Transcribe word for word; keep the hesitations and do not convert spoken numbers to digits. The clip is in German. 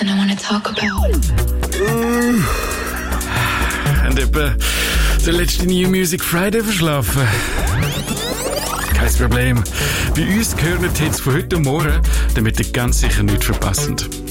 something I want to talk about. Uh, und etwa der letzte New Music Friday verschlafen. Kein Problem. Bei uns gehören die Hits von heute und morgen, damit ihr ganz sicher nichts verpasst.